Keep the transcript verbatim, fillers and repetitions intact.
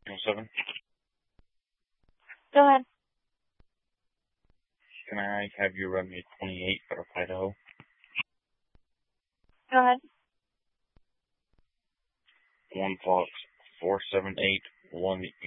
Seven. Go ahead. Can I have you run me twenty-eight for Idaho? Go ahead. One Fox four seven eight one